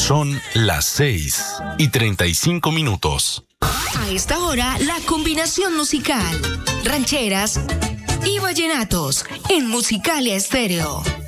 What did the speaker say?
Son las 6:35. A esta hora, la combinación musical, rancheras y vallenatos en Musicalia Estéreo.